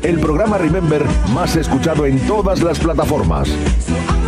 el programa Remember más escuchado en todas las plataformas.